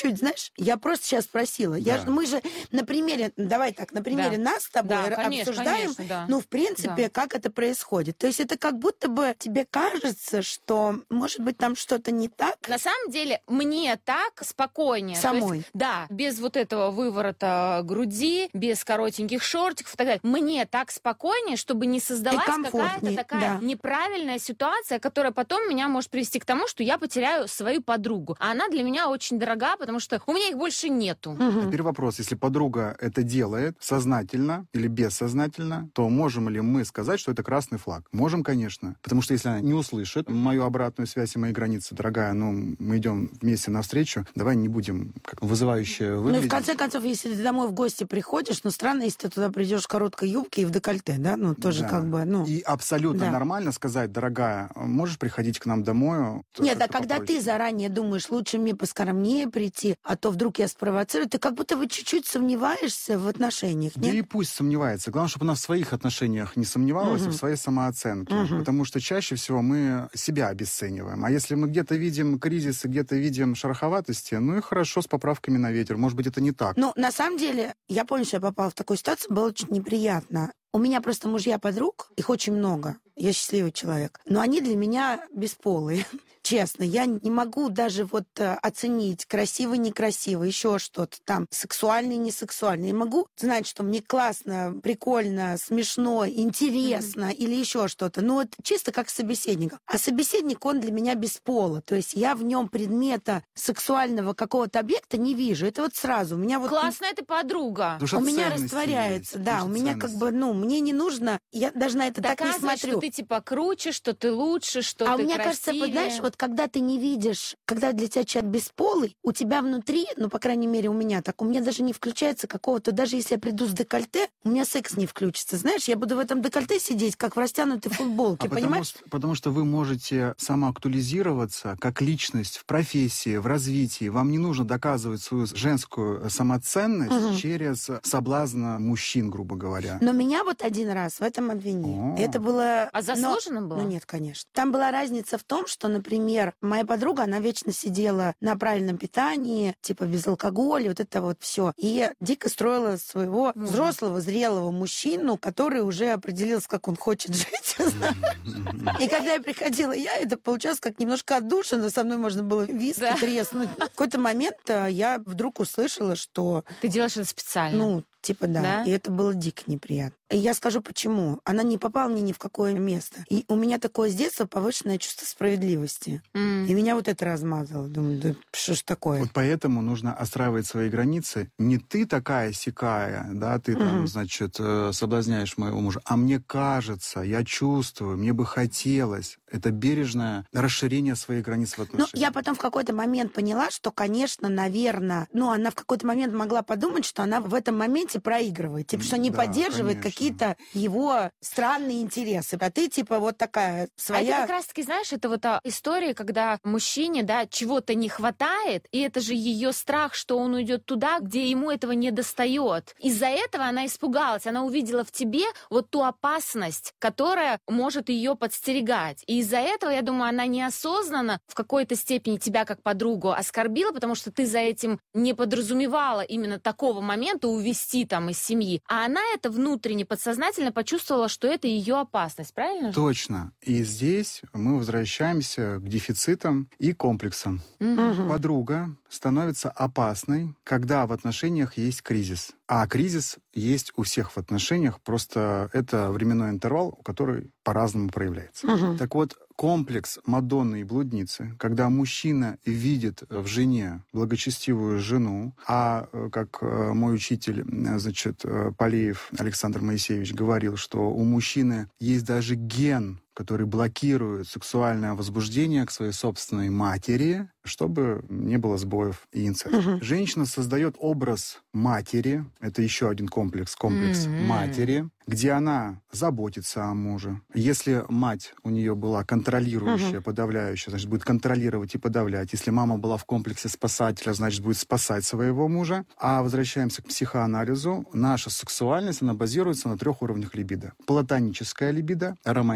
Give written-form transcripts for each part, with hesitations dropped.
чуть-чуть, знаешь, я просто сейчас спросила. Мы же на примере, давай так, на примере нас с тобой обсуждаем, в принципе, как это происходит. То есть это как будто бы тебе кажется, что, может быть, там что-то не так. На самом деле, мне так спокойнее. Самой. Есть, да, без вот этого выворота груди, без коротеньких шортиков и так далее. Мне так спокойнее, чтобы не создалась какая-то такая неправильная ситуация, которая потом меня может привести к тому, что я потеряю свою подругу. А она для меня очень дорога, потому что у меня их больше нету. Теперь вопрос. Если подруга это делает сознательно или бессознательно, то можем ли мы сказать, что это красный флаг? Можем, конечно. Потому что если она не услышит мою обратную связь и мои границы, дорогая, мы идем вместе навстречу, давай не будем как вызывающе выглядеть. Ну, в конце концов, если ты домой в гости приходишь, странно, если ты туда придешь в короткой юбке и в декольте, да? Тоже как бы, И абсолютно нормально сказать, дорогая, можешь приходить к нам домой? Нет, а когда ты заранее думаешь, лучше мне поскромнее прийти, а то вдруг я спровоцирую, ты как будто бы чуть-чуть сомневаешься в отношениях, нет? Да и пусть сомневается. Главное, чтобы она в своих отношениях не сомневалась, в своей самооценке. Потому что чаще всего мы себя обесцениваем. А если мы где-то видим кризис и где-то видим шероховатости, и хорошо, с поправками на ветер. Может быть, это не так. На самом деле, я помню, что я попала в такую ситуацию, было очень неприятно. У меня просто мужья подруг, их очень много. Я счастливый человек. Но они для меня бесполые. Честно, я не могу даже оценить красивый, некрасивый, еще что-то там, сексуальный, несексуальный. Я могу знать, что мне классно, прикольно, смешно, интересно или еще что-то. Но это чисто как собеседник. А собеседник, он для меня без пола. То есть я в нем предмета сексуального какого-то объекта не вижу. Это сразу. У меня Классная ты подруга. У меня растворяется. Да, у меня мне не нужно, я даже на это так не смотрю. Что ты круче, что ты лучше, что ты красивее. А мне кажется, знаешь, когда ты не видишь, когда для тебя человек бесполый, у тебя внутри, по крайней мере, у меня так, у меня даже не включается какого-то, даже если я приду с декольте, у меня секс не включится. Знаешь, я буду в этом декольте сидеть, как в растянутой футболке, понимаешь? Потому что вы можете самоактуализироваться как личность в профессии, в развитии. Вам не нужно доказывать свою женскую самоценность через соблазн мужчин, грубо говоря. Но меня один раз в этом обвинили. Это было... А заслуженно было? Нет, конечно. Там была разница в том, что, например, моя подруга, она вечно сидела на правильном питании, без алкоголя, это все. И дико строила своего взрослого, зрелого мужчину, который уже определился, как он хочет жить. И когда я приходила, это получалось как немножко отдушина, со мной можно было виски треснуть. В какой-то момент я вдруг услышала, что... Ты делаешь это специально? Да. И это было дико неприятно. И я скажу, почему. Она не попала мне ни в какое место. И у меня такое с детства повышенное чувство справедливости. И меня это размазало. Думаю, что ж такое? Поэтому нужно отстраивать свои границы. Не ты такая-сякая, да, ты соблазняешь моего мужа, а мне кажется, я чувствую, мне бы хотелось. Это бережное расширение своих границ в отношениях. Я потом в какой-то момент поняла, что, конечно, наверное, она в какой-то момент могла подумать, что она в этом моменте проигрывает. Что не поддерживает какие-то его странные интересы. А ты, такая своя... А это как раз-таки, знаешь, это история, когда мужчине, чего-то не хватает, и это же ее страх, что он уйдет туда, где ему этого не достает. Из-за этого она испугалась. Она увидела в тебе ту опасность, которая может ее подстерегать. И из-за этого, я думаю, она неосознанно в какой-то степени тебя как подругу оскорбила, потому что ты за этим не подразумевала именно такого момента увести из семьи. А она это внутренне, подсознательно почувствовала, что это ее опасность, правильно? Точно. И здесь мы возвращаемся к дефицитам и комплексам. Подруга становится опасной, когда в отношениях есть кризис. А кризис есть у всех в отношениях, просто это временной интервал, который по-разному проявляется. Так вот, комплекс Мадонны и блудницы, когда мужчина видит в жене благочестивую жену, а как мой учитель, Полеев Александр Моисеевич говорил, что у мужчины есть даже ген, который блокирует сексуальное возбуждение к своей собственной матери, чтобы не было сбоев и инцеста. Женщина создает образ матери, это еще один комплекс матери, где она заботится о муже. Если мать у нее была контролирующая, подавляющая, значит, будет контролировать и подавлять. Если мама была в комплексе спасателя, значит, будет спасать своего мужа. А возвращаемся к психоанализу. Наша сексуальность, она базируется на 3 уровнях либидо. Платоническая либидо, романтическая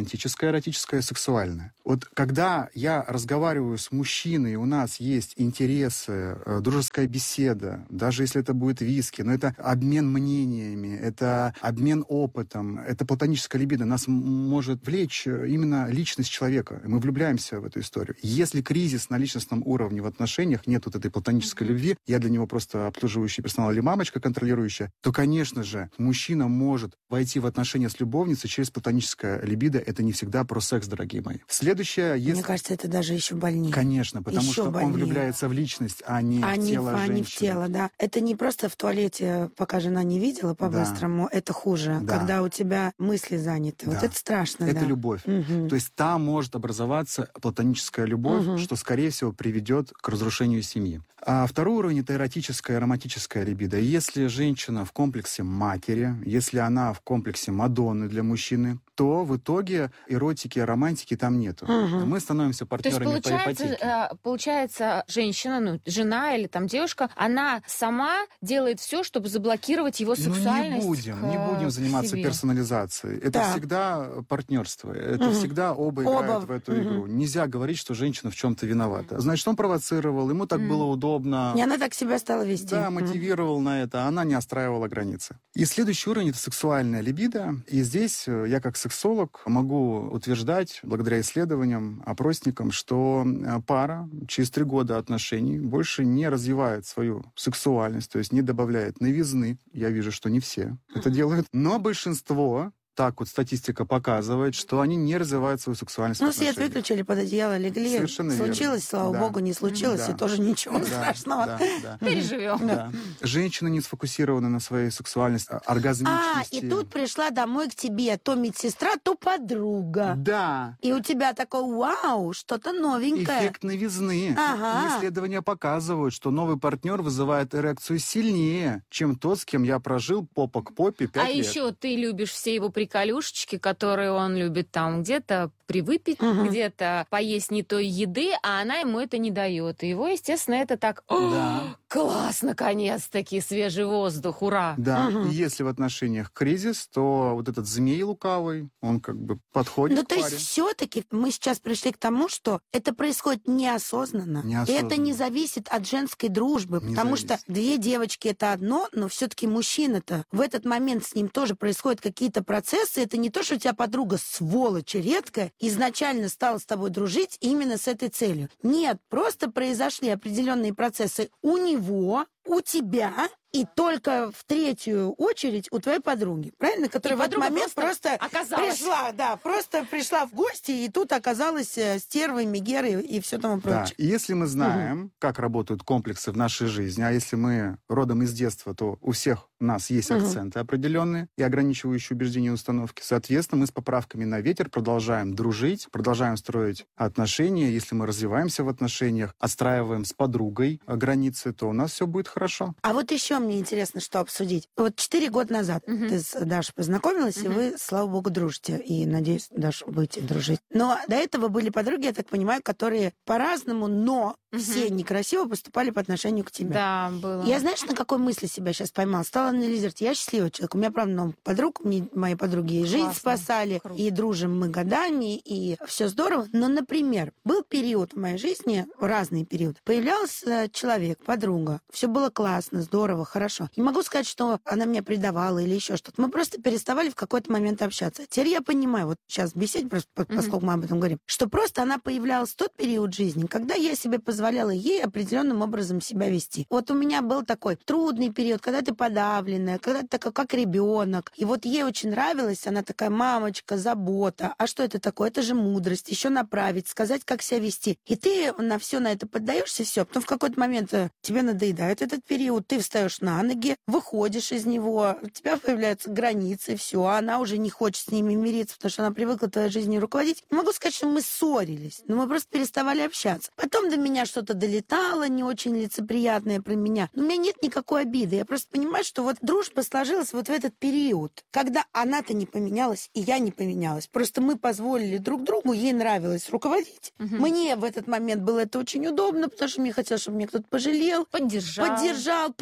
романтическое, эротическое, сексуальное. Вот когда я разговариваю с мужчиной, у нас есть интересы, дружеская беседа, даже если это будет виски, но это обмен мнениями, это обмен опытом, это платоническая либидо. Нас может влечь именно личность человека. Мы влюбляемся в эту историю. Если кризис на личностном уровне в отношениях, нет вот этой платонической любви, я для него просто обслуживающий персонал или мамочка контролирующая, то, конечно же, мужчина может войти в отношения с любовницей через платоническое либидо. Это не всегда про секс, дорогие мои. Следующее... Мне кажется, это даже еще больнее. Конечно, потому еще что больнее. Он влюбляется в личность, а не в тело женщины. Не в тело, да. Это не просто в туалете, пока жена не видела по-быстрому, это хуже. Да. Когда у тебя мысли заняты. Да. Вот это страшно, Это да. любовь. Угу. То есть там может образоваться платоническая любовь, что, скорее всего, приведет к разрушению семьи. А второй уровень — это эротическая, романтическая либидо. И если женщина в комплексе матери, если она в комплексе Мадонны для мужчины, то в итоге эротики, романтики там нету. Мы становимся партнерами по ипотеке. Получается, женщина, жена или там девушка, она сама делает все, чтобы заблокировать его сексуальность. Не будем заниматься персонализацией. Это всегда партнерство. Это всегда оба играют в эту игру. Нельзя говорить, что женщина в чем-то виновата. Значит, он провоцировал, ему так было удобно. И она так себя стала вести. Да, мотивировал на это, она не остраивала границы. И следующий уровень — это сексуальная либидо. И здесь я как сексолог могу утверждать, благодаря исследованиям, опросникам, что пара через 3 года отношений больше не развивает свою сексуальность, то есть не добавляет новизны. Я вижу, что не все это делают. Но большинство... Так вот статистика показывает, что они не развивают свою сексуальность. Свет выключили, под одеяло легли. Совершенно случилось, слава богу, не случилось, и тоже ничего страшного. Переживем. Да. Женщина не сфокусирована на своей сексуальности, оргазмичности. И тут пришла домой к тебе то медсестра, то подруга. Да. И у тебя такой, вау, что-то новенькое. Эффект новизны. И исследования показывают, что новый партнер вызывает эрекцию сильнее, чем тот, с кем я прожил попа к попе 5 лет. А еще ты любишь все его приколюшечки, которые он любит там где-то привыпить, где-то поесть не той еды, а она ему это не дает. И его, естественно, это так... Класс, наконец-таки, свежий воздух, ура! Да, и если в отношениях кризис, то вот этот змей лукавый, он как бы подходит к то паре. есть все-таки мы сейчас пришли к тому, что это происходит неосознанно. И это не зависит от женской дружбы, потому что 2 девочки — это одно, но все-таки мужчина-то в этот момент с ним тоже происходят какие-то процессы. Это не то, что у тебя подруга сволочь редкая, изначально стала с тобой дружить именно с этой целью. Нет, просто произошли определенные процессы у него, у тебя, и только в 3-ю очередь у твоей подруги, правильно? Которая в этот момент просто пришла в гости, и тут оказалась стервой, мегерой и все тому прочее. Да. И если мы знаем, как работают комплексы в нашей жизни, а если мы родом из детства, то у всех у нас есть акценты определенные и ограничивающие убеждения и установки. Соответственно, мы с поправками на ветер продолжаем дружить, продолжаем строить отношения. Если мы развиваемся в отношениях, отстраиваем с подругой границы, то у нас все будет хорошо. А вот еще мне интересно, что обсудить. Вот 4 года назад ты с Дашей познакомилась, и вы, слава богу, дружите. И, надеюсь, Даша, будете дружить. Но до этого были подруги, я так понимаю, которые по-разному, но все некрасиво поступали по отношению к тебе. Да, было. Я, знаешь, на какой мысли себя сейчас поймала? Стала анализировать. Я счастливый человек. У меня, правда, много подруг. Мои подруги и жизнь спасали, и дружим мы годами, и все здорово. Но, например, был период в моей жизни, разный период, появлялся человек, подруга. Все было классно, здорово, хорошо. Не могу сказать, что она меня предавала или еще что-то. Мы просто переставали в какой-то момент общаться. Теперь я понимаю, вот сейчас в беседе, просто поскольку мы об этом говорим, что просто она появлялась в тот период жизни, когда я себе позволяла ей определенным образом себя вести. Вот у меня был такой трудный период, когда ты подавленная, когда ты такая, как ребенок. И вот ей очень нравилось, она такая мамочка, забота. А что это такое? Это же мудрость. Еще направить, сказать, как себя вести. И ты на все на это поддаешься, все. Потом в какой-то момент тебе надоедает этот период, ты встаешь на ноги, выходишь из него, у тебя появляются границы, все, а она уже не хочет с ними мириться, потому что она привыкла твоей жизнью руководить. Не могу сказать, что мы ссорились, но мы просто переставали общаться. Потом до меня что-то долетало, не очень лицеприятное про меня. Но у меня нет никакой обиды. Я просто понимаю, что вот дружба сложилась вот в этот период, когда она-то не поменялась, и я не поменялась. Просто мы позволили друг другу, ей нравилось руководить. Мне в этот момент было это очень удобно, потому что мне хотелось, чтобы меня кто-то пожалел, поддержал, поруководил.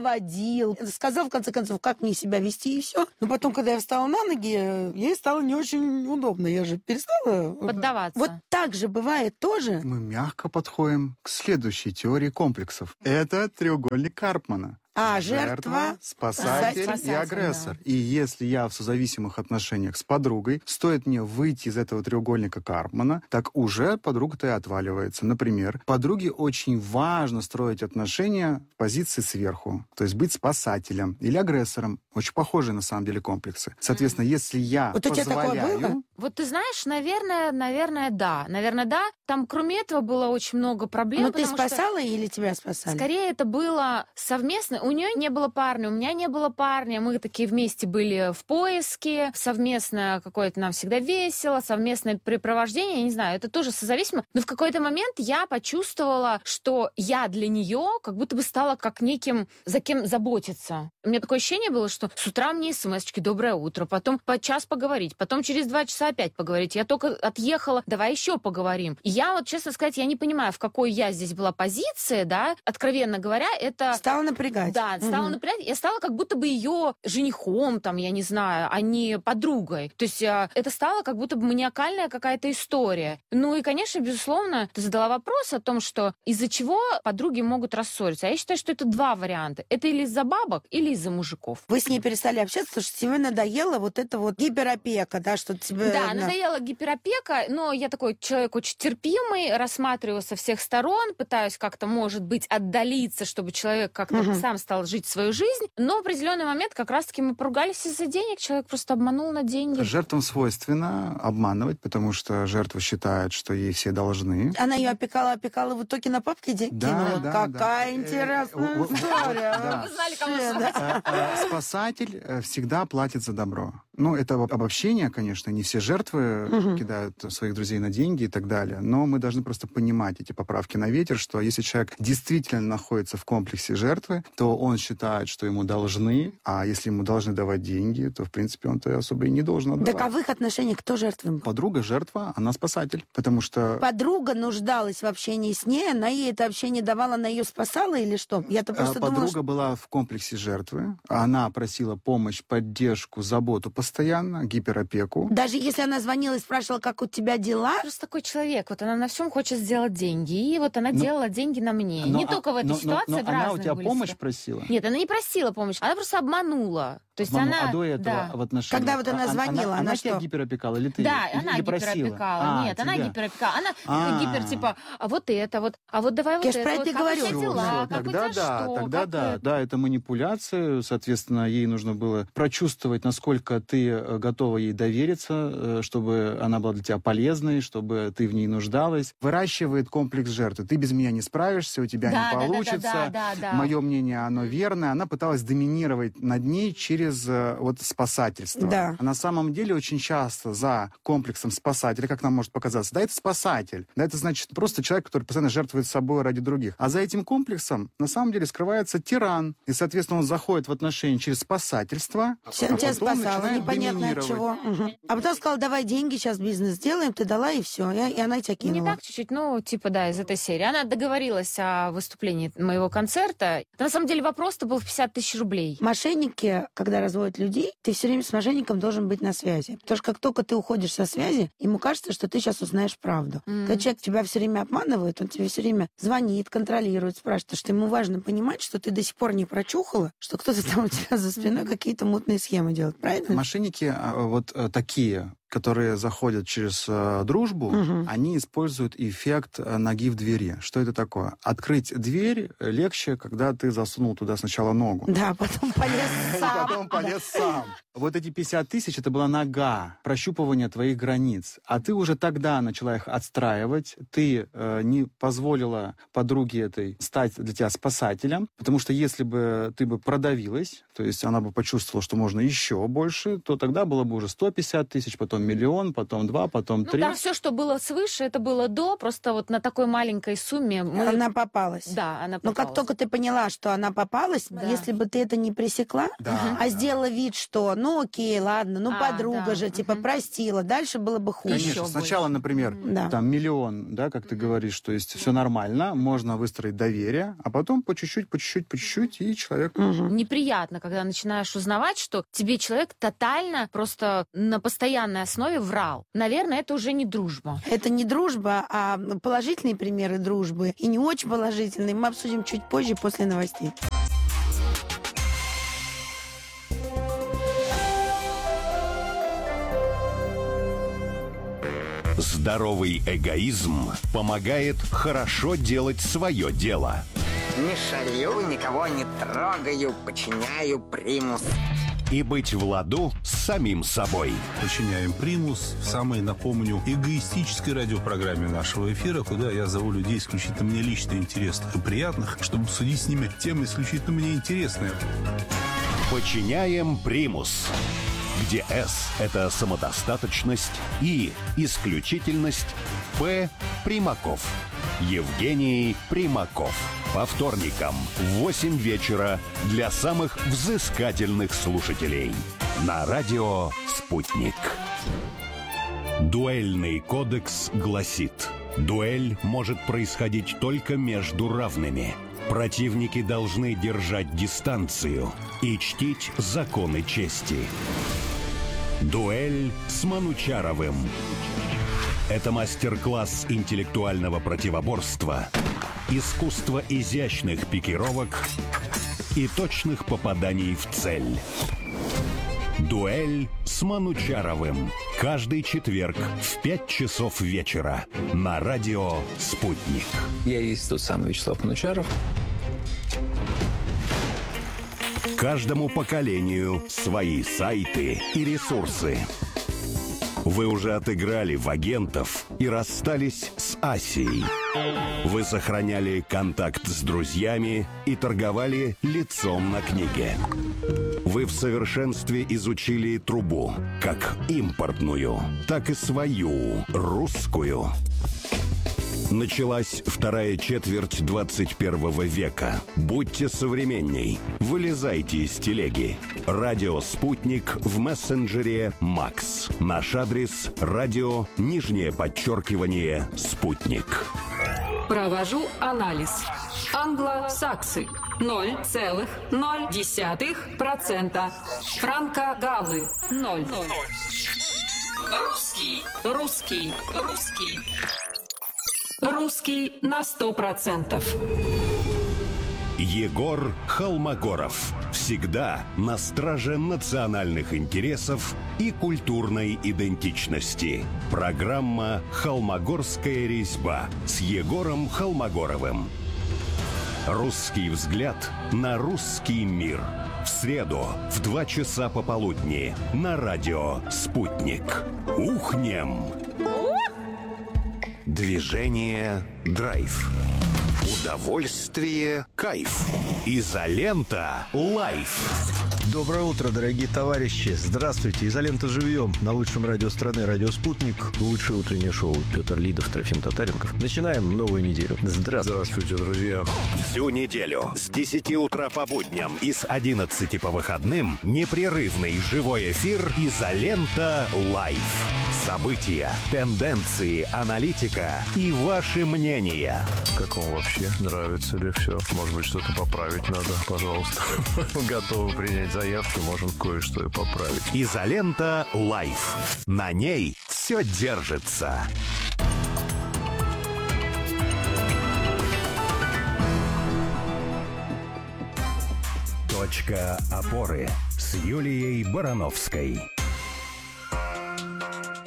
проводил, сказал, в конце концов, как мне себя вести, и все. Но потом, когда я встала на ноги, ей стало не очень удобно. Я же перестала... Поддаваться. Вот так же бывает тоже. Мы мягко подходим к следующей теории комплексов. Это треугольник Карпмана. Жертва, спасатель и спасатель, агрессор. да. И если я в созависимых отношениях с подругой, стоит мне выйти из этого треугольника Карпмана, так уже подруга-то и отваливается. Например, подруге очень важно строить отношения в позиции сверху, то есть быть спасателем или агрессором. Очень похожие на самом деле комплексы. Соответственно, если я Вот у тебя такое позволяю... было? Вот ты знаешь, наверное, да. Наверное, да. Там, кроме этого, было очень много проблем. Ну, ты потому что спасала или тебя спасали? скорее это было совместно. У нее не было парня, у меня не было парня. Мы такие вместе были в поиске. Совместно какое-то нам всегда весело, совместное препровождение. Я не знаю, это тоже созависимо. Но в какой-то момент я почувствовала, что я для нее как будто бы стала как неким, за кем заботиться. У меня такое ощущение было, что с утра мне смс-очки «Доброе утро», потом по час поговорить, потом через 2 часа опять поговорить. Я только отъехала, давай еще поговорим. И я вот, честно сказать, я не понимаю, в какой я здесь была позиции, да, откровенно говоря, это... Стала напрягать. Да, стала напрягать. Я стала как будто бы ее женихом, там, я не знаю, а не подругой. То есть это стало как будто бы маниакальная какая-то история. Ну и, конечно, безусловно, ты задала вопрос о том, что из-за чего подруги могут рассориться. А я считаю, что это 2 варианта. Это или из-за бабок, или из-за мужиков. Вы с ней перестали общаться, потому что тебе надоело вот это вот гиперопека, да, что тебе... Да, надоела гиперопека, но я такой человек очень терпимый, рассматриваю со всех сторон, пытаюсь как-то, может быть, отдалиться, чтобы человек как-то сам стал жить свою жизнь, но в определенный момент как раз-таки мы поругались из-за денег, человек просто обманул на деньги. Жертвам свойственно обманывать, потому что жертва считает, что ей все должны. Она ее опекала, в итоге на папке кинула. Да, Какая интересная история. Да. Вы знали, кого Вообще, да. Спасатель всегда платит за добро. Ну, это обобщение, конечно, не все жертвы кидают своих друзей на деньги и так далее, но мы должны просто понимать эти поправки на ветер, что если человек действительно находится в комплексе жертвы, то он считает, что ему должны, а если ему должны давать деньги, то, в принципе, он-то особо и не должен отдавать. Так а в их отношениях кто жертвой? Подруга жертва, она спасатель, потому что... Подруга нуждалась в общении с ней, она ей это общение давала, она ее спасала или что? Я-то просто Подруга думала, что... была в комплексе жертвы, она просила помощь, поддержку, заботу постоянно, гиперопеку. Даже если она звонила и спрашивала, как у тебя дела, Просто такой человек, вот она на всем хочет сделать деньги, и вот она делала деньги на мне. Не только в этой ситуации, в она у разных тебя были помощь ситуации. просила? Нет, она не просила помощь, она просто обманула. То есть она... А до этого да. в отношениях... Когда вот она звонила, она она тебя что? гиперопекала или ты? Да, Или она просила? гиперопекала. Нет, она тебя. гиперопекала. Она гипер, типа, а вот это вот, а вот давай вот Я ж это. про это вот, и как у говорю. тебя дела, Всё, как у тогда тебя да, что, тогда как да. Да, это манипуляция, соответственно, ей нужно было прочувствовать, насколько ты готова ей довериться, чтобы она была для тебя полезной, чтобы ты в ней нуждалась. Выращивает комплекс жертвы. Ты без меня не справишься, у тебя Да, не да, получится. да. Мое мнение, оно верное. Она пыталась доминировать над ней через вот спасательство. Да. А на самом деле очень часто за комплексом спасателя, как нам может показаться, да, это спасатель. Да, это значит просто человек, который постоянно жертвует собой ради других. А за этим комплексом на самом деле скрывается тиран. И, соответственно, он заходит в отношения через спасательство. Она тебя потом спасала, начинает непонятно от доминировать. чего. А потом сказала, давай деньги, сейчас бизнес сделаем, ты дала, и все. И она тебя Не кинула. так чуть-чуть, ну, типа, да, из этой серии. Она договорилась о выступлении моего концерта. На самом деле вопрос-то был в 50 000 рублей. Мошенники, когда разводят людей, ты все время с мошенником должен быть на связи. Потому что как только ты уходишь со связи, ему кажется, что ты сейчас узнаешь правду. Когда человек тебя все время обманывает, он тебе все время звонит, контролирует, спрашивает, потому что ему важно понимать, что ты до сих пор не прочухала, что кто-то там у тебя за спиной какие-то мутные схемы делает. Правильно? Мошенники вот такие, которые заходят через дружбу, они используют эффект ноги в двери. Что это такое? Открыть дверь легче, когда ты засунул туда сначала ногу. Да, потом полез сам. Потом полез сам. Вот эти 50 000 это была нога, прощупывание твоих границ. А ты уже тогда начала их отстраивать. Ты не позволила подруге этой стать для тебя спасателем. Потому что если бы ты бы продавилась, то есть она бы почувствовала, что можно еще больше, то тогда было бы уже 150 000, потом потом 1 миллион, потом 2, потом 3. Да, все, что было свыше, это было до, просто вот на такой маленькой сумме Она попалась. Да, она попалась. Но как только ты поняла, что она попалась, если бы ты это не пресекла, сделала вид, что ну окей, ладно, ну подруга же, типа простила, дальше было бы хуже. Конечно, сначала, например, там 1 миллион, да, как ты говоришь, то есть все нормально, можно выстроить доверие, а потом по чуть-чуть, и человек... Неприятно, когда начинаешь узнавать, что тебе человек тотально, просто на постоянной основе врал. Наверное, это уже не дружба. Это не дружба, а положительные примеры дружбы и не очень положительные мы обсудим чуть позже, после новостей. Здоровый эгоизм помогает хорошо делать свое дело. Не шалю, никого не трогаю, подчиняю примус. И быть в ладу с самим собой. Подчиняем примус в самой, напомню, эгоистической радиопрограмме нашего эфира, куда я зову людей исключительно мне лично интересных и приятных, чтобы обсудить с ними темы исключительно мне интересные. Подчиняем примус, где S – это самодостаточность, И – исключительность, П – Примаков. Евгений Примаков. По вторникам в 8 вечера для самых взыскательных слушателей. На радио «Спутник». Дуэльный кодекс гласит: дуэль может происходить только между равными. Противники должны держать дистанцию и чтить законы чести. Дуэль с Манучаровым. Это мастер-класс интеллектуального противоборства, искусство изящных пикировок и точных попаданий в цель. Дуэль с Манучаровым. Каждый четверг в 5 часов вечера на радио «Спутник». Я есть тот самый Вячеслав Манучаров. Каждому поколению свои сайты и ресурсы. Вы уже отыграли в агентов и расстались с Асией. Вы сохраняли контакт с друзьями и торговали лицом на книге. Вы в совершенстве изучили трубу, как импортную, так и свою, русскую. Началась вторая четверть 21 века. Будьте современней. Вылезайте из телеги. Радио «Спутник» в мессенджере «Макс». Наш адрес – радио, _«Спутник». Провожу анализ. Англосаксы 0,0%. Франко-галлы 0. Русский. Русский на 100%. Егор Холмогоров. Всегда на страже национальных интересов и культурной идентичности. Программа «Холмогорская резьба» с Егором Холмогоровым. Русский взгляд на русский мир. В среду в 2 часа пополудни на радио «Спутник». Ухнем! Движение «Драйв». Удовольствие, кайф. Изолента лайф. Доброе утро, дорогие товарищи. Здравствуйте. Изолента живьем на лучшем радио страны, радио «Спутник». Лучшее утреннее шоу. Петр Лидов, Трофим Татаренков. Начинаем новую неделю. Здравствуйте, друзья. Всю неделю с 10 утра по будням и с 11 по выходным непрерывный живой эфир «Изолента лайф». События, тенденции, аналитика и ваши мнения. Как вам вообще? Нравится ли все? Может быть, что-то поправить надо? Пожалуйста. Готовы принять заявки, можем кое-что и поправить. «Изолента лайф». На ней все держится. Точка опоры с Юлией Барановской.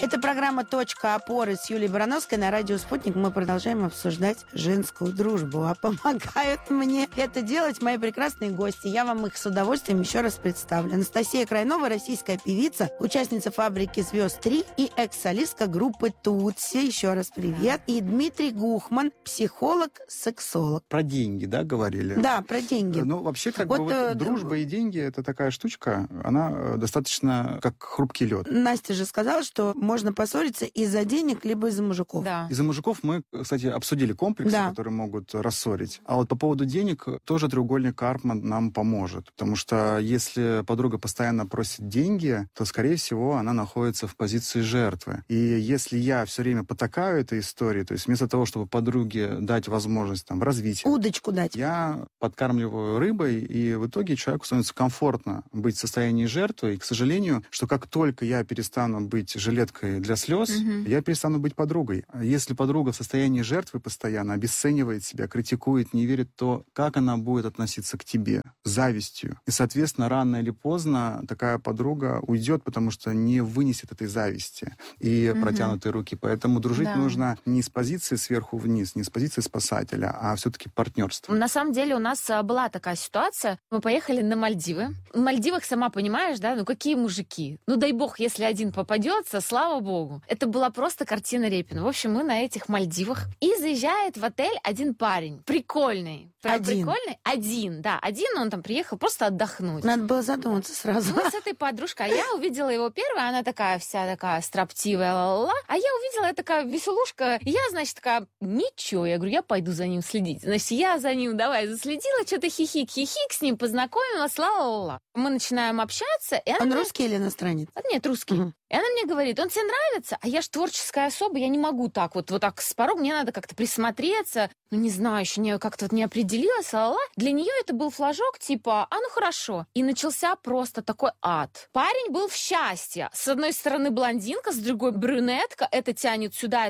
Это программа «Точка опоры» с Юлией Барановской на радио «Спутник». Мы продолжаем обсуждать женскую дружбу. А помогают мне это делать мои прекрасные гости. Я вам их с удовольствием еще раз представлю. Анастасия Крайнова, российская певица, участница «Фабрики звезд 3» и экс-солистка группы «Тутси». Еще раз привет. И Дмитрий Гухман, психолог, сексолог. Про деньги, да, говорили? Да, про деньги. Ну, вообще, как бы, дружба и деньги — это такая штучка, она достаточно как хрупкий лед. Настя же сказала, что можно поссориться из-за денег, либо из-за мужиков. Да. Из-за мужиков мы, кстати, обсудили комплексы, которые могут рассорить. А вот по поводу денег тоже треугольник Карпман нам поможет. Потому что если подруга постоянно просит деньги, то, скорее всего, она находится в позиции жертвы. И если я все время потакаю этой истории, то есть вместо того, чтобы подруге дать возможность там развития, удочку дать, я подкармливаю рыбой, и в итоге человеку становится комфортно быть в состоянии жертвы. И, к сожалению, что как только я перестану быть жилеткой для слез, я перестану быть подругой. Если подруга в состоянии жертвы постоянно обесценивает себя, критикует, не верит, то как она будет относиться к тебе? С завистью. И, соответственно, рано или поздно такая подруга уйдет, потому что не вынесет этой зависти и протянутой руки. Поэтому дружить нужно не с позиции сверху вниз, не с позиции спасателя, а все-таки партнерство. На самом деле у нас была такая ситуация. Мы поехали на Мальдивы. В Мальдивах, сама понимаешь, да, ну какие мужики? Ну дай бог, если один попадется, слава богу. Это была просто картина Репина. В общем, мы на этих Мальдивах. И заезжает в отель один парень. Прикольный. Прикольный? Один, да. Один, он там приехал просто отдохнуть. Надо было задуматься сразу. Мы с этой подружкой, а я увидела его первой, она такая вся такая строптивая, ла-ла-ла. А я увидела, я такая веселушка. И я, значит, такая, ничего. Я говорю, я пойду за ним следить. Значит, я за ним, давай, заследила, что-то хихик, с ним познакомилась, ла-ла-ла. Мы начинаем общаться. И он русский или иностранец? Нет, русский. И она мне говорит, он тебе нравится? А я ж творческая особа, я не могу так вот так с порога, мне надо как-то присмотреться. Ну, не знаю, еще как-то вот не определилась, ла-ла. Для нее это был флажок, типа, ну хорошо. И начался просто такой ад. Парень был в счастье. С одной стороны блондинка, с другой брюнетка. Это тянет сюда,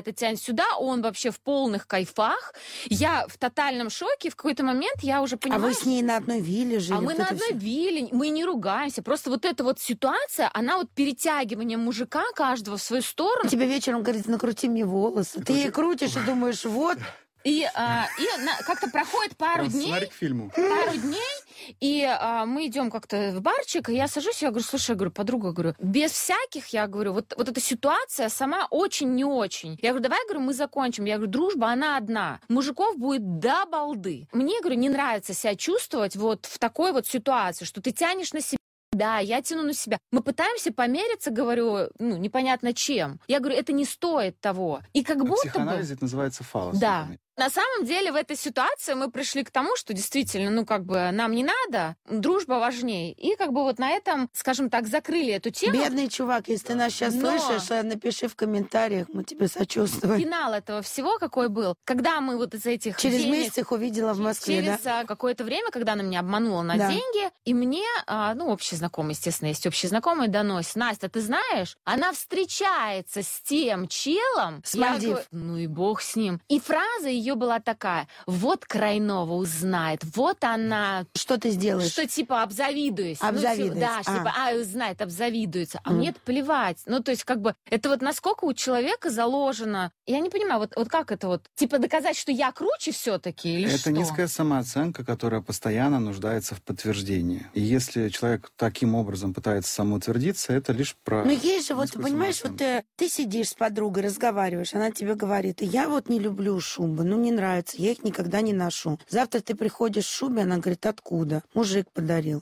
он вообще в полных кайфах. Я в тотальном шоке. В какой-то момент я уже понимаю... А вы с ней на одной вилле жили? А мы на одной вилле, мы не ругаемся. Просто вот эта вот ситуация, она вот перетягивание мужика каждого в свою сторону. Тебе вечером говорит, накрути мне волосы. Ты ей крутишь и думаешь, вот... И как-то проходит пару дней. Сценарий к фильму. Пару дней, и мы идем как-то в барчик, и я сажусь, я говорю, слушай, я говорю, подруга, говорю, без всяких, я говорю, вот эта ситуация сама очень не очень. Я говорю, давай, говорю, мы закончим. Я говорю, дружба, она одна. Мужиков будет до балды. Мне, говорю, не нравится себя чувствовать вот в такой вот ситуации, что ты тянешь на себя. Да, я тяну на себя. Мы пытаемся помериться, говорю, непонятно чем. Я говорю, это не стоит того. И как будто психоанализ это называется фалос. Да. На самом деле в этой ситуации мы пришли к тому, что действительно, нам не надо, дружба важнее. И вот на этом, скажем так, закрыли эту тему. Бедный чувак, если ты нас сейчас слышишь, напиши в комментариях, мы тебе сочувствуем. Финал этого всего какой был, когда мы вот из этих через месяц их увидела в Москве, через какое-то время, когда она меня обманула на деньги, и мне, общий знакомый, естественно, есть общий знакомый, доносит, Настя, ты знаешь, она встречается с тем челом. С Мальдив. И бог с ним. И фраза ее была такая, вот Крайнова узнает, вот она... Что ты сделаешь? Что типа обзавидуюсь. Обзавидуюсь. Знает, обзавидуется. А мне-то плевать. То есть это вот насколько у человека заложено. Я не понимаю, вот как это вот, типа доказать, что я круче все-таки или это что? низкая самооценка, которая постоянно нуждается в подтверждении. И если человек таким образом пытается самоутвердиться, это лишь про... есть же, ты понимаешь, ты сидишь с подругой, разговариваешь, она тебе говорит, я не люблю шубы, не нравится, я их никогда не ношу. Завтра ты приходишь в шубе, она говорит, откуда? Мужик подарил.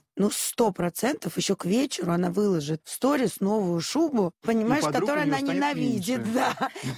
100% еще к вечеру она выложит в сторис новую шубу, понимаешь, которую она ненавидит. Да.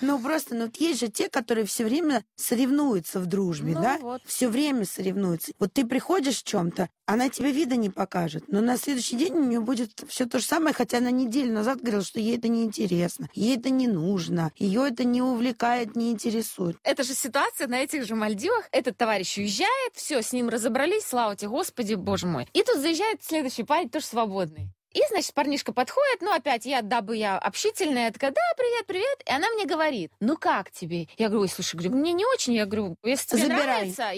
Есть же те, которые все время соревнуются в дружбе, да? Вот. Все время соревнуются. Вот ты приходишь в чем-то, она тебе вида не покажет, но на следующий день у нее будет все то же самое, хотя она неделю назад говорила, что ей это не интересно, ей это не нужно, ее это не увлекает, не интересует. Это же ситуация на этих же Мальдивах. Этот товарищ уезжает, все, с ним разобрались, слава тебе, Господи, Боже мой. И тут заезжает следующий парень, тоже свободный. И, значит, парнишка подходит, опять дабы я общительная, я такая, да, привет. И она мне говорит, как тебе? Я говорю, слушай, мне не очень. Я говорю, если тебе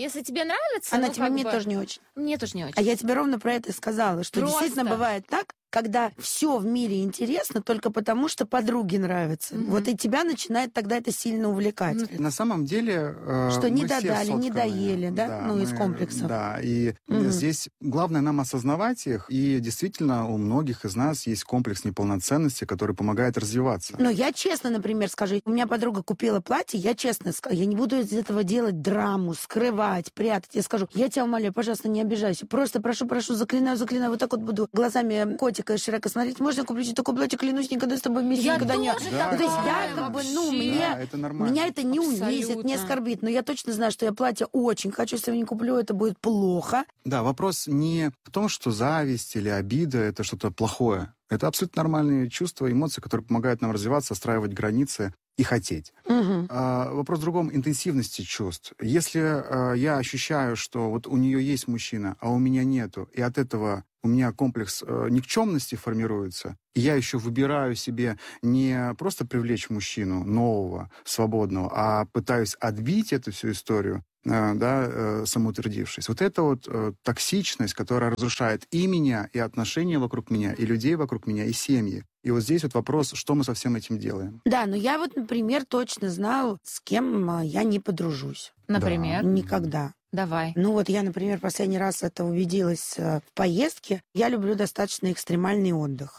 нравится... Она тебе, мне тоже не очень. Мне тоже не очень. А я тебе ровно про это и сказала, что действительно бывает так, когда все в мире интересно только потому, что подруге нравится. Вот и тебя начинает тогда это сильно увлекать. На самом деле... Что не мы все додали, не сотканы. доели, да? Из комплексов. Да, и здесь главное нам осознавать их, и действительно у многих из нас есть комплекс неполноценности, который помогает развиваться. Но я честно, например, скажу, у меня подруга купила платье, я честно скажу, я не буду из этого делать драму, скрывать, прятать. Я скажу, я тебя умоляю, пожалуйста, не обижайся. Просто прошу, заклинаю, вот так вот буду глазами котика и Шрека смотреть. Можно купить такое платье, клянусь, никогда с тобой вместе никогда не... Да, то есть я как бы, это нормально. меня это не унизит, не оскорбит, но я точно знаю, что я платье очень хочу, если я не куплю, это будет плохо. Да, вопрос не в том, что зависть или обида — это что-то плохое. Это абсолютно нормальные чувства, эмоции, которые помогают нам развиваться, отстраивать границы и хотеть. Вопрос в другом — интенсивности чувств. Если я ощущаю, что вот у нее есть мужчина, а у меня нету, и от этого у меня комплекс никчемности формируется, и я еще выбираю себе не просто привлечь мужчину нового, свободного, а пытаюсь отбить эту всю историю, самоутвердившись. Вот это вот токсичность, которая разрушает и меня, и отношения вокруг меня, и людей вокруг меня, и семьи. И вот здесь вот вопрос, что мы со всем этим делаем. Да, но я вот, например, точно знаю, с кем я не подружусь. Например? Да. Никогда. Давай. Ну вот я, например, последний раз это убедилась в поездке. Я люблю достаточно экстремальный отдых.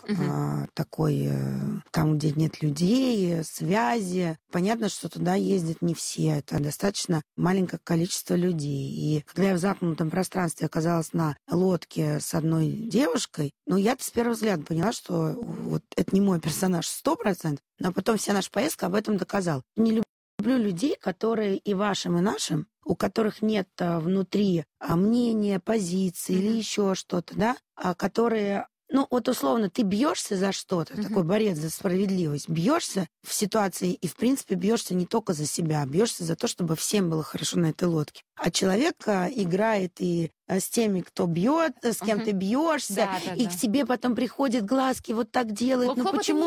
Такой, там, где нет людей, связи. Понятно, что туда ездят не все. Это достаточно маленькое количество людей. И когда я в замкнутом пространстве оказалась на лодке с одной девушкой, я-то с первого взгляда поняла, что вот это не мой персонаж 100%, но потом вся наша поездка об этом доказала. Не люблю людей, которые и вашим, и нашим, у которых нет внутри мнения, позиции или еще что-то, да, которые... вот условно, ты бьешься за что-то, такой борец за справедливость, бьешься в ситуации и, в принципе, бьешься не только за себя, бьешься за то, чтобы всем было хорошо на этой лодке. А человек играет и с теми, кто бьет, с кем ты бьешься, и к тебе потом приходят глазки, вот так делают.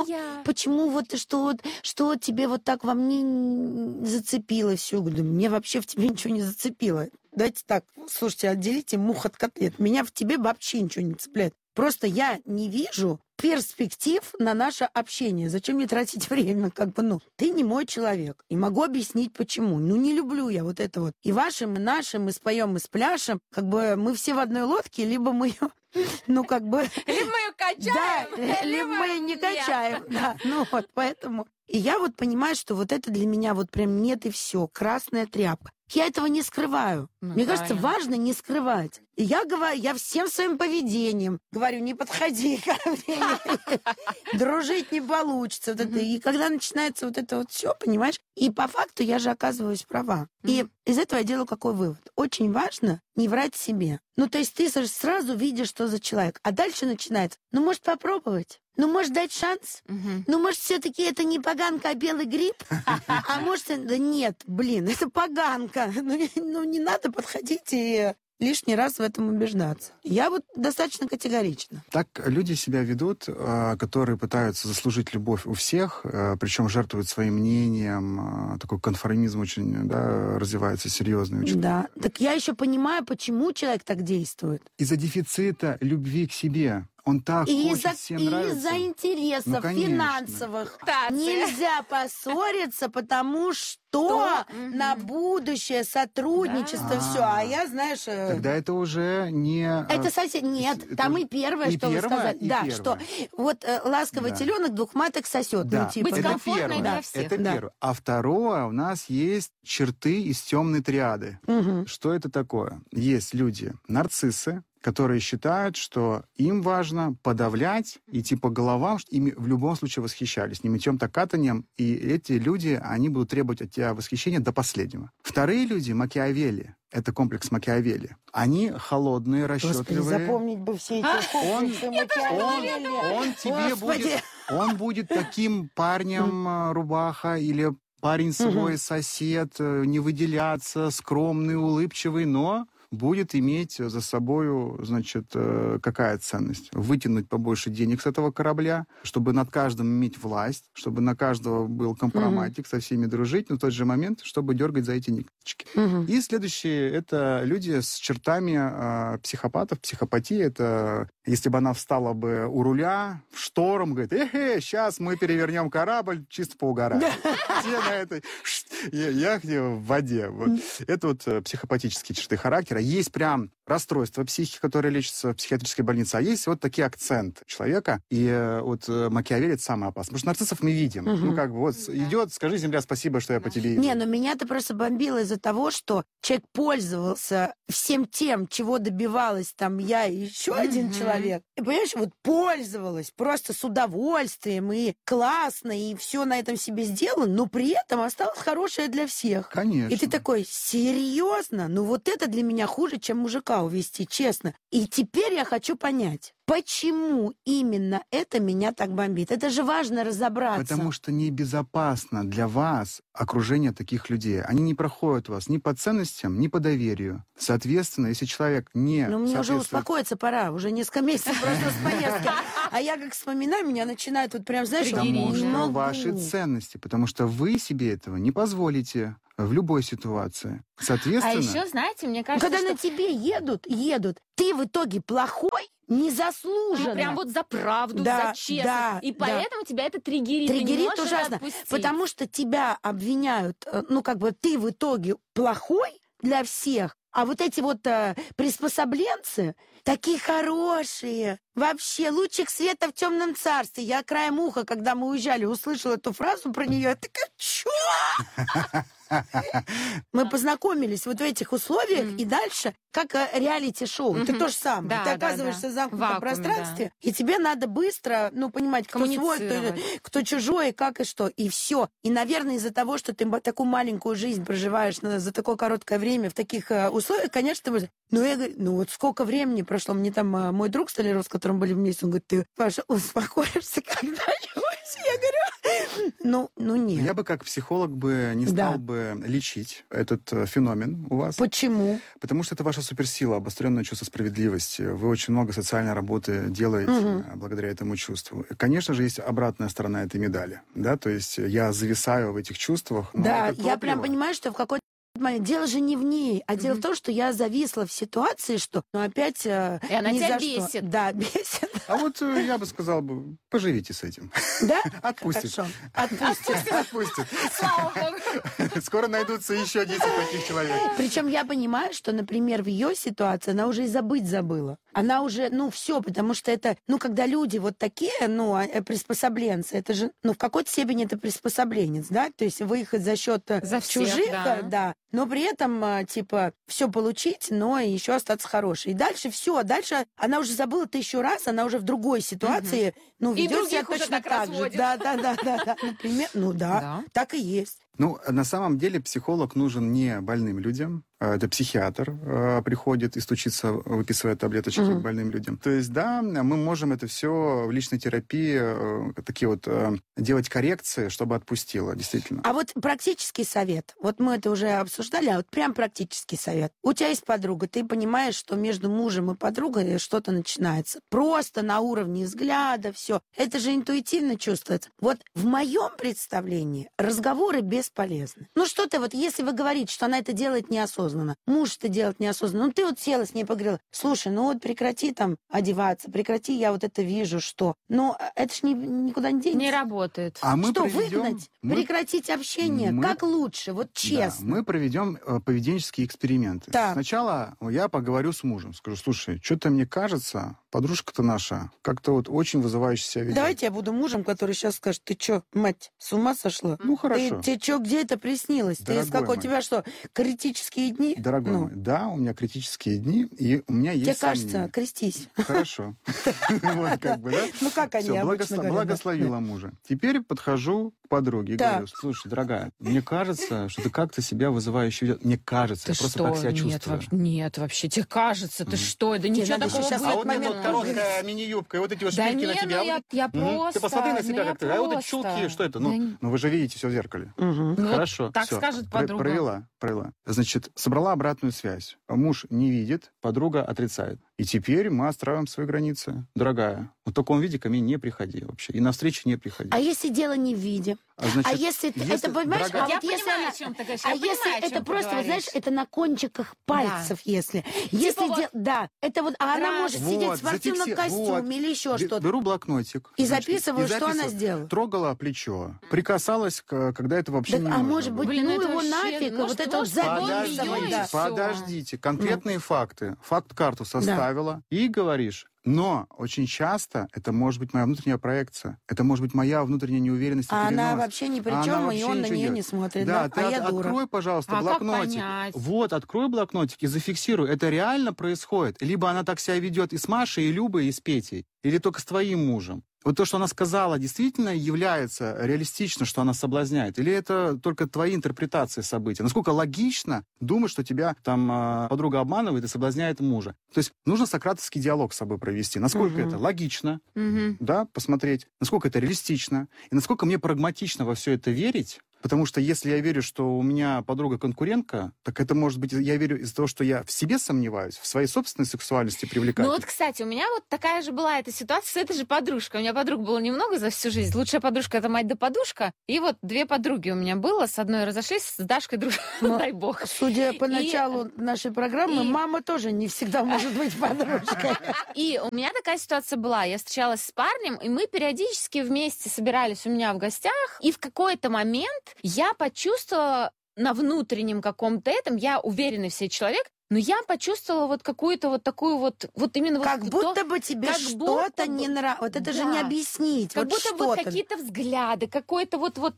Почему вот что тебе вот так во мне зацепило все? Мне вообще в тебе ничего не зацепило. Давайте так, слушайте, отделите мух от котлет. Меня в тебе вообще ничего не цепляет. Просто я не вижу перспектив на наше общение. Зачем мне тратить время? Ты не мой человек. И могу объяснить, почему. Не люблю я вот это вот. И вашим, и нашим, и споем, и спляшем. Мы все в одной лодке, либо мы ее... Либо мы ее качаем, да, либо мы ее не качаем. Да. Поэтому... И я понимаю, что вот это для меня прям нет и все. Красная тряпка. Я этого не скрываю. Мне кажется, важно не скрывать. И я всем своим поведением говорю, не подходи ко мне. Дружить не получится. И когда начинается вот это вот все, понимаешь? И по факту я же оказываюсь права. И из этого я делаю какой вывод? Очень важно не врать себе. То есть ты сразу видишь, что за человек. А дальше начинается. Может, попробовать? Может, дать шанс? Может, все-таки это не поганка, а белый гриб? А может, да нет, это поганка. Не надо подходить и лишний раз в этом убеждаться. Я достаточно категорична. Так люди себя ведут, которые пытаются заслужить любовь у всех, причем жертвуют своим мнением. Такой конформизм очень развивается серьезный. Очень. Да. Так я еще понимаю, почему человек так действует. Из-за дефицита любви к себе. Он так хочет всем нравиться. Из-за интересов финансовых. Нельзя поссориться, потому что на будущее сотрудничество все. А я, знаешь... Тогда это уже не... Это совсем... Нет, там и первое, что вы сказали. Да, что ласковый теленок двух маток сосет. Быть комфортной для всех. Это первое. А второе, у нас есть черты из темной триады. Что это такое? Есть люди, нарциссы, которые считают, что им важно подавлять, идти по головам, что ими в любом случае восхищались, не мечом-то катанием, и эти люди, они будут требовать от тебя восхищения до последнего. Вторые люди, Макиавелли, это комплекс Макиавелли, они холодные, расчетливые. Господи, запомнить бы все эти комплексы Макиавелли. Он тебе будет... Он будет таким парнем рубаха или парень свой, сосед, не выделяться, скромный, улыбчивый, но... будет иметь за собою, значит, какая ценность? Вытянуть побольше денег с этого корабля, чтобы над каждым иметь власть, чтобы на каждого был компроматик, со всеми дружить, но в тот же момент, чтобы дергать за эти ниточки. И следующие — это люди с чертами психопатов. Психопатия — это если бы она встала бы у руля в шторм, говорит, сейчас мы перевернем корабль, чисто поугарать. Все на этой яхте в воде. Вот. Это вот психопатические черты характера. Есть прям расстройство психики, которое лечится в психиатрической больнице, а есть вот такие акценты человека. И вот Макиавелли — это самое опасное. Потому что нарциссов мы видим. Ну, как бы вот идет, скажи, земля, спасибо, что я по тебе иду. Не, но меня-то просто бомбило из-за того, что человек пользовался всем тем, чего добивалась там я и еще один человек. И, понимаешь, вот пользовалась просто с удовольствием, и классно, и все на этом себе сделано, но при этом осталось хорошее для всех. Конечно. И ты такой, серьезно? Ну вот это для меня хуже, чем мужика увести, честно. И теперь я хочу понять, почему именно это меня так бомбит? Это же важно разобраться. Потому что небезопасно для вас окружение таких людей. Они не проходят вас ни по ценностям, ни по доверию. Соответственно, если человек не Ну, мне уже соответствует... успокоиться пора. Уже несколько месяцев просто с поездки. А я как вспоминаю, меня начинает вот прям, знаешь, Потому что не могу. ваши ценности. Потому что вы себе этого не позволите в любой ситуации. Соответственно... А еще, знаете, мне кажется, Когда что на тебе едут, ты в итоге плохой, незаслуженно. ты прям вот за правду, Да, за честность. да, И да. поэтому тебя это триггерит. Ты не Триггерит можешь это ужасно, отпустить. потому что тебя обвиняют, ну, как бы ты в итоге плохой для всех, а вот эти вот приспособленцы такие хорошие. Вообще, лучик света в темном царстве. Я краем уха, когда мы уезжали, услышала эту фразу про нее. Я такая, чё? Мы познакомились вот в этих условиях, и дальше, как реалити-шоу. Ты то же самое. Да, Ты да, оказываешься да. в замкнутом В вакууме, пространстве, и тебе надо быстро, ну, понимать, кто свой, кто чужой, как и что. И все. И, наверное, из-за того, что ты такую маленькую жизнь проживаешь за такое короткое время в таких условиях, конечно, ты можешь... Ну, я говорю, ну, вот сколько времени прошло. Мне там мой друг Столяров, с которым были вместе, он говорит, ты, Паша, успокоишься когда-нибудь? Я говорю, ну нет. Я бы как психолог бы не стал бы лечить этот феномен у вас. Почему? Потому что это ваша суперсила, обостренное чувство справедливости. Вы очень много социальной работы делаете благодаря этому чувству. Конечно же, есть обратная сторона этой медали. Да? То есть я зависаю в этих чувствах. Да, я прям понимаю, что в какой-то момент дело же не в ней, а дело в том, что я зависла в ситуации, что опять И она ни тебя за что. бесит. Да, бесит. А вот я бы сказал, поживите с этим. Да? Отпустит. Хорошо. Отпустит. Отпустит. Слава богу. Скоро найдутся еще 10 таких человек. Причем я понимаю, что, например, в ее ситуации она уже и забыть забыла. Она уже, ну, все, потому что это, ну, когда люди вот такие, ну, приспособленцы, это же, ну, в какой-то степени это приспособленец, да, то есть выехать за счет чужих, да, но при этом, типа, все получить, но еще остаться хорошей. И дальше все, дальше она уже забыла 1000 раз, она уже в другой ситуации, ну, И ведет себя других уже точно так же. разводит. Да, например, ну да, так и есть. Ну, на самом деле психолог нужен не больным людям. Это психиатр приходит и стучится, выписывая таблеточки к больным людям. То есть, да, мы можем это все в личной терапии, такие вот, делать коррекции, чтобы отпустило, действительно. А вот практический совет. Вот мы это уже обсуждали, а вот прям практический совет. У тебя есть подруга, ты понимаешь, что между мужем и подругой что-то начинается. Просто на уровне взгляда, все. Это же интуитивно чувствуется. Вот в моем представлении разговоры бесполезны. Ну что-то вот, если вы говорите, что она это делает неосознанно, муж это делает неосознанно, ну ты вот села с ней поговорила, слушай, ну вот прекрати там одеваться, прекрати, я вот это вижу, что. Но это ж никуда не денется. Не работает. А мы Что, проведем... выгнать? Прекратить общение? Как лучше? Вот честно. Да, мы проведем поведенческие эксперименты. Так. Сначала я поговорю с мужем, скажу, слушай, что-то мне кажется, подружка-то наша как-то вот очень вызывающе себя ведет. Давайте я буду мужем, который сейчас скажет, ты что, мать, с ума сошла? Ну, хорошо. Тебе что, где это приснилось? Дорогой Ты сколько, у мой. тебя что, критические дни? Дорогой мой, да, у меня критические дни, и у меня есть Тебе сомнения. кажется, крестись. Хорошо. Вот как бы, да? Ну, как они Всё, обычно говорят, да. благословила мужа. Теперь подхожу к подруге и Так. говорю: слушай, дорогая, мне кажется, что ты как-то себя вызывающе ведешь. Мне кажется, Ты я просто что? так себя Нет, чувствую. нет, вообще, тебе кажется, ты что? Да Тебе ничего надо такого сейчас быть А вот не эта вот может. короткая мини-юбка, и вот эти вот Да шпильки на не, тебе. ну а вот я эти- просто... Ты посмотри на себя ну, как-то. я А вот эти просто. чулки, что это? Да Ну, вы же видите все в зеркале. Мгм. Ну, Хорошо, так всё. скажет подруга. Провела. Значит, собрала обратную связь. Муж не видит, подруга отрицает. И теперь мы отстраиваем свои границы. Дорогая, в таком виде ко мне не приходи вообще. И на встречи не приходи. А если дело не в виде? Значит, А если это, понимаешь, дорогая- а Я вот если понимаю, она... о чем ты говоришь. А Я если понимаю, о это чем ты просто, вот, знаешь, говоришь. это на кончиках пальцев, если. Если вот- да, это вот, а она может Вот, сидеть в спортивном зафикси- костюме вот. или еще что-то. Беру блокнотик. И значит, записываю, что она записываю. сделала. Трогала плечо. Прикасалась, когда это вообще Так, не а нужно может было. быть, Блин, ну это его вообще- нафиг, может, вот это вот может, он записывать, её да. и всё. Подождите. Конкретные факты. Факт-карту составила. И говоришь: но очень часто это может быть моя внутренняя проекция. Это может быть моя внутренняя неуверенность и А она перенос. вообще ни при А она чем, и вообще он на ничего нее делает. не смотрит, Да, да? ты А я дура. открой, пожалуйста, А как блокнотик. понять? Вот, открой блокнотик и зафиксируй. Это реально происходит. Либо она так себя ведет и с Машей, и Любой, и с Петей. Или только с твоим мужем. Вот то, что она сказала, действительно является реалистично, что она соблазняет? Или это только твои интерпретации событий? Насколько логично думать, что тебя там подруга обманывает и соблазняет мужа? То есть нужно сократовский диалог с собой провести. Насколько это логично, да, посмотреть, насколько это реалистично, и насколько мне прагматично во все это верить. Потому что если я верю, что у меня подруга конкурентка, так это может быть, я верю из-за того, что я в себе сомневаюсь, в своей собственной сексуальности Ну привлекательности. вот, кстати, у меня вот такая же была эта ситуация с этой же подружкой. У меня подруг было немного за всю жизнь. Лучшая подружка — это мать да подушка. И вот 2 подруги у меня было. С одной разошлись, с Дашкой дружили, дай бог. Судя по началу нашей программы, мама тоже не всегда может быть подружкой. И у меня такая ситуация была. Я встречалась с парнем, и мы периодически вместе собирались у меня в гостях. И в какой-то момент я почувствовала на внутреннем каком-то этом, я уверенный в себе человек, но я почувствовала вот какую-то вот такую вот именно Как вот будто бы тебе как что-то будто бы- не нравится. Вот это же Да. не объяснить. как вот будто бы что-то. какие-то взгляды, какое-то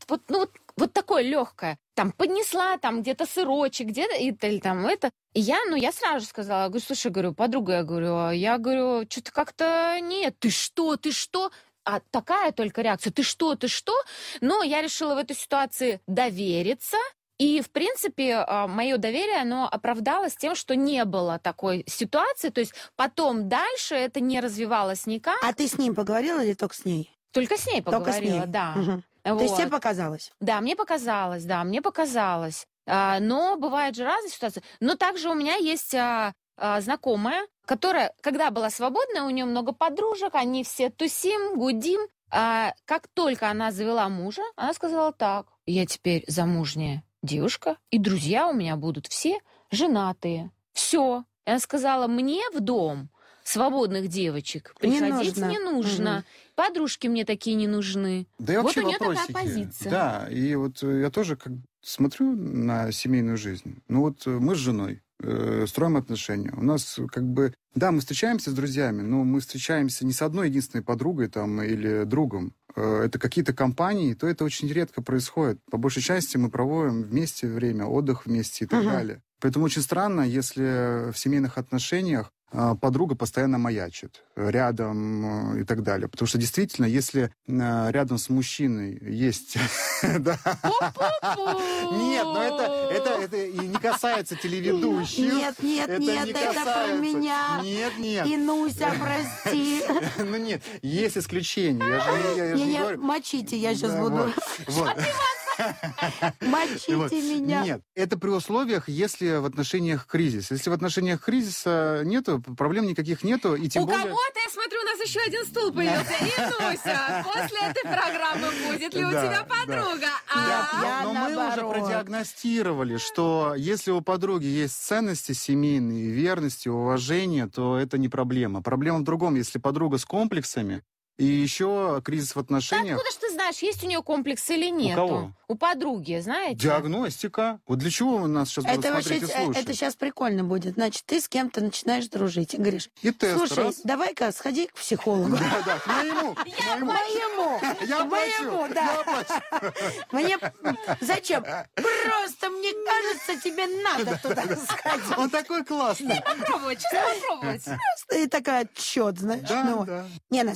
вот такое легкое. Там поднесла, там где-то сырочек, где-то или там это. И я сразу же сказала, говорю, слушай, говорю, подруга, я говорю, что-то как-то нет, ты что? А такая только реакция, ты что? Но я решила в этой ситуации довериться. И, в принципе, мое доверие, оно оправдалось тем, что не было такой ситуации. То есть потом дальше это не развивалось никак. А ты с ним поговорила или только с ней? Только с ней Только с поговорила, ней. да. Мгм. То есть Вот. тебе показалось? Да, мне показалось. Но бывают же разные ситуации. Но также у меня есть знакомая, которая, когда была свободная, у нее много подружек, они все тусим, гудим. Как только она завела мужа, она сказала так: я теперь замужняя девушка, и друзья у меня будут все женатые. Все. Она сказала, мне в дом свободных девочек Не приходить нужно. не нужно. Мгм. Подружки мне такие не нужны. Да и Вот вообще у нее такая вопросики. позиция. Да, и вот я тоже смотрю на семейную жизнь. Ну вот мы с женой строим отношения. У нас да, мы встречаемся с друзьями, но мы встречаемся не с одной единственной подругой там или другом. Это какие-то компании, то это очень редко происходит. По большей части мы проводим вместе время, отдых вместе и так далее. Поэтому очень странно, если в семейных отношениях подруга постоянно маячит рядом и так далее. Потому что действительно, если рядом с мужчиной есть... Да. Нет, но это и не касается телеведущих. Нет, Это не это про касается. меня. Нет. Инуся, прости. Ну нет, есть исключения. Я же не Не, говорю. мочите, я сейчас Да, буду. вот. Мочите Вот. меня. Нет, это при условиях, если в отношениях кризис. Если в отношениях кризиса нету, проблем никаких нету, и тем У более... кого-то, я смотрю, у нас еще один стул появился. Инуся, после этой программы будет ли у Да, тебя да. подруга? Да, Я но мы уже наоборот. продиагностировали, что если у подруги есть ценности семейные, верность, уважение, то это не проблема. Проблема в другом. Если подруга с комплексами, и еще кризис в отношениях... Откуда ж ты знаешь, есть у нее комплекс или нет? кого? У подруги, знаете? Диагностика. Вот для чего у нас сейчас будут Это вообще, смотреть и слушать? это сейчас прикольно будет. Значит, ты с кем-то начинаешь дружить и говоришь, И тест, слушай, раз. давай-ка сходи к психологу. Да, к моему. Моему. Я Моему, плачу, да. я плачу. Мне зачем? Просто мне кажется, тебе надо туда сходить. Он такой классный. Попробовать, чисто попробовать. И такая отчет, знаешь. Да, ну. да. Не, на самом деле,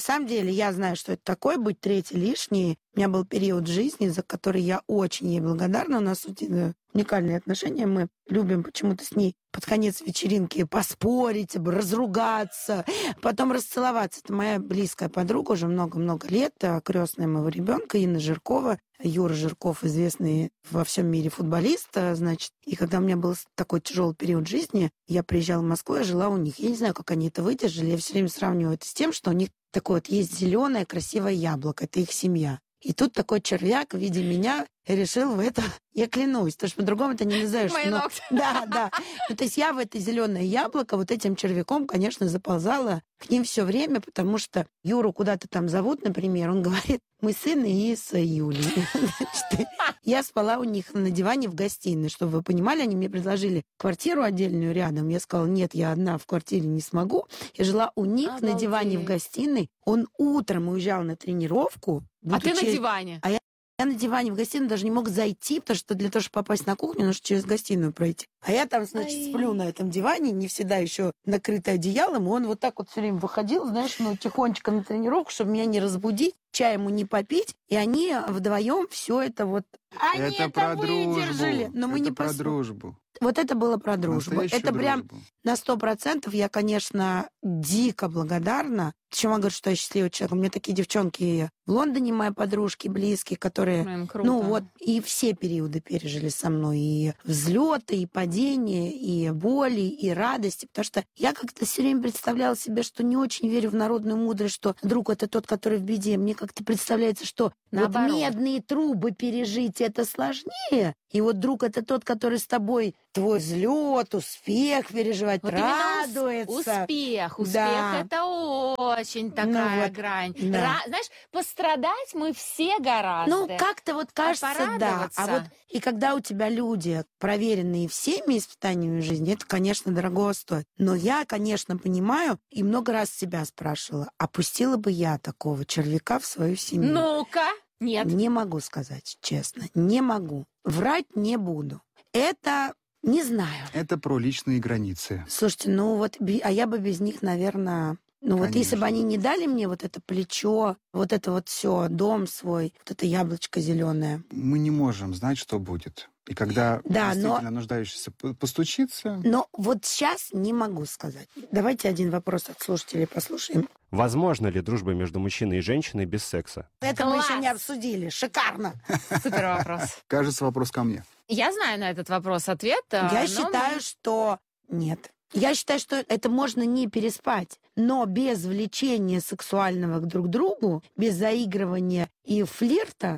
деле я знаю, что это такое, быть третий лишний. У меня был период жизни, за который я очень ей благодарна. У нас уникальные отношения. Мы любим почему-то с ней под конец вечеринки поспорить, разругаться, потом расцеловаться. Это моя близкая подруга уже много-много лет, крестная моего ребенка Инна Жиркова. Юра Жирков, известный во всем мире футболист, значит. И когда у меня был такой тяжелый период жизни, я приезжала в Москву, я жила у них. Я не знаю, как они это выдержали. Я все время сравниваю это с тем, что у них такое вот есть зеленое красивое яблоко. Это их семья. И тут такой червяк в виде меня решил в это, я клянусь, потому что по-другому это не назовешь. Мои ногти. Да. Ну, то есть я в это зеленое яблоко вот этим червяком, конечно, заползала к ним все время, потому что Юру куда-то там зовут, например, он говорит, мы сын и с Юлей. Значит, я спала у них на диване в гостиной, чтобы вы понимали, они мне предложили квартиру отдельную рядом. Я сказала, нет, я одна в квартире не смогу. Я жила у них на диване в гостиной. Он утром уезжал на тренировку. А ты на диване? Я на диване в гостиную даже не мог зайти, потому что для того, чтобы попасть на кухню, нужно через гостиную пройти. А я там, значит, сплю на этом диване, не всегда еще накрытый одеялом, и он вот так вот все время выходил, знаешь, тихонечко на тренировку, чтобы меня не разбудить, чай ему не попить, и они вдвоем все это вот... Они это выдержали, но мы не про дружбу. Вот это было про дружбу. Настоящую это прям дружбу. на 100%. Я, конечно, дико благодарна. Почему я говорю, что я счастливый человек? У меня такие девчонки в Лондоне, мои подружки близкие, которые... Блин, круто. Ну вот, и все периоды пережили со мной. И взлеты, и падения, и боли, и радости. Потому что я как-то все время представляла себе, что не очень верю в народную мудрость, что друг — это тот, который в беде. Мне как-то представляется, что наоборот. Вот медные трубы пережить — это сложнее. И вот друг — это тот, который с тобой твой взлет, успех переживать, вот радуется. Успех Да. это очень такая грань. Да. Знаешь, пострадать мы все гораздо. Ну, как-то вот кажется, да. порадоваться. А вот и когда у тебя люди, проверенные всеми испытаниями жизни, это, конечно, дорого стоит. Но я, конечно, понимаю, и много раз себя спрашивала, опустила бы я такого червяка в свою семью? Ну-ка, нет. Не могу сказать, честно, не могу. Врать не буду. Это... Не знаю. Это про личные границы. Слушайте, ну вот, а я бы без них, наверное... Ну вот если бы они не дали мне вот это плечо, вот это вот все, дом свой, вот это яблочко зеленое. Мы не можем знать, что будет. И когда действительно нуждающийся постучится... Но вот сейчас не могу сказать. Давайте один вопрос от слушателей послушаем. Возможно ли дружба между мужчиной и женщиной без секса? Это мы еще не обсудили. Шикарно. Супер вопрос. Кажется, вопрос ко мне. Я знаю на этот вопрос ответ. Я считаю, что нет. Я считаю, что это можно не переспать, но без влечения сексуального друг к другу, без заигрывания и флирта,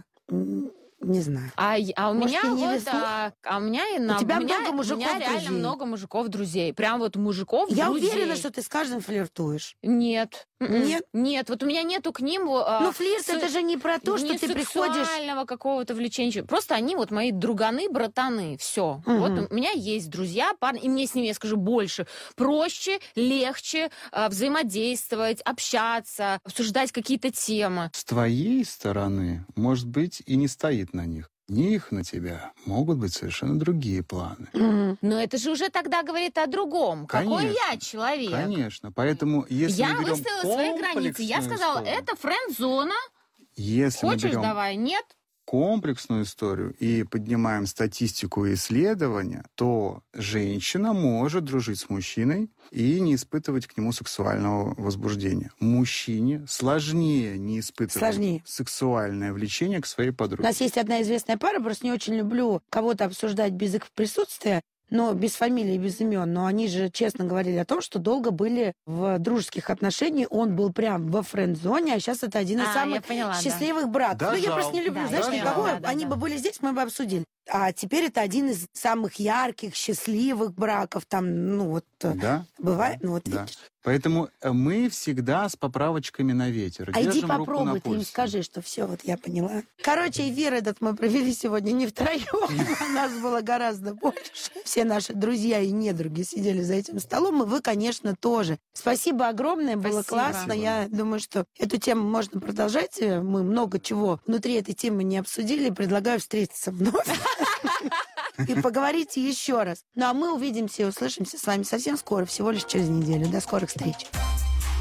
не знаю. А у меня вот, у тебя много мужиков, у меня реально друзей. Много мужиков друзей. Прям вот мужиков Я друзей. уверена, что ты с каждым флиртуешь. Нет. Нет? Нет, вот у меня нету к ним... Но флирт это же не про то, что ты приходишь... сексуального какого-то влечения. Просто они вот мои друганы, братаны. Все. Вот у меня есть друзья, парни, и мне с ними, я скажу, больше. Проще, легче взаимодействовать, общаться, обсуждать какие-то темы. С твоей стороны, может быть, и не стоит на них. Них на тебя могут быть совершенно другие планы. Но это же уже тогда говорит о другом. Конечно, какой я человек. Конечно. Поэтому, если я мы берем выставила свои границы. Я сказала, историю, это френд-зона. если Хочешь, мы берем давай, нет. комплексную историю и поднимаем статистику и исследования, то женщина может дружить с мужчиной и не испытывать к нему сексуального возбуждения. Мужчине сложнее не испытывать сексуальное влечение к своей подруге. У нас есть одна известная пара, просто не очень люблю кого-то обсуждать без их присутствия, но без фамилии, без имен. Но они же честно говорили о том, что долго были в дружеских отношениях. Он был прям во френд-зоне, а сейчас это один из самых счастливых братов. Ну, я просто не люблю, знаешь, никого. Они бы были здесь, мы бы обсудили. А теперь это один из самых ярких, счастливых браков. Там, ну вот, бывает. Ну, вот, Поэтому мы всегда с поправочками на ветер. А иди Держим руку на попробуй, ты им пульсе. скажи, что все, вот я поняла. Короче, эфир этот мы провели сегодня не втроем, нас было гораздо больше. Все наши друзья и недруги сидели за этим столом, и вы, конечно, тоже. Спасибо огромное, было классно. Я думаю, что эту тему можно продолжать. Мы много чего внутри этой темы не обсудили. Предлагаю встретиться вновь и поговорить еще раз. Ну а мы увидимся и услышимся с вами совсем скоро, всего лишь через неделю. До скорых встреч.